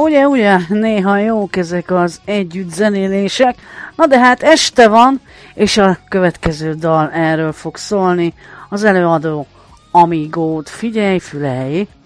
Ugye, néha jók ezek az együtt zenélések. Na de hát este van, és a következő dal erről fog szólni. Az előadó Amigót. Figyelj, fülelj!